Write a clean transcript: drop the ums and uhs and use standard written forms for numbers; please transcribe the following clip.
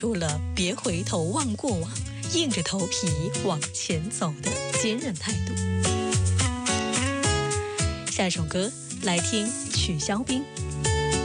出了别回头望过往，硬着头皮往前走的坚韧态度。下一首歌来听曲肖冰《